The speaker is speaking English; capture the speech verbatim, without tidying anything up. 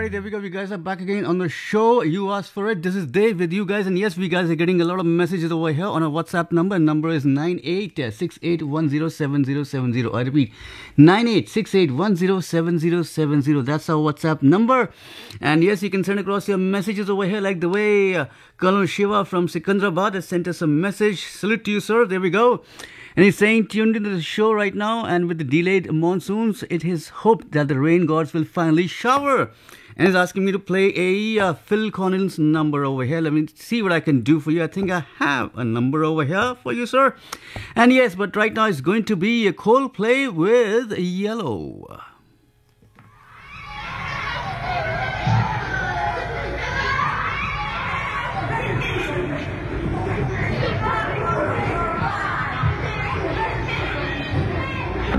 Alrighty, there we go. You guys are back again on the show. You asked for it. This is Dave with you guys. And yes, we guys are getting a lot of messages over here on our WhatsApp number. Number is nine eight six eight one zero seven zero seven zero. I repeat, nine eight six eight one zero seven zero seven zero. That's our WhatsApp number. And yes, you can send across your messages over here like the way uh, Colonel Shiva from Sikandrabad has sent us a message. Salute to you, sir. There we go. And he's saying, tuned into the show right now, and with the delayed monsoons, it is hoped that the rain gods will finally shower. And he's asking me to play a uh, Phil Collins number over here. Let me see what I can do for you. I think I have a number over here for you, sir. And yes, but right now it's going to be a Coldplay with Yellow.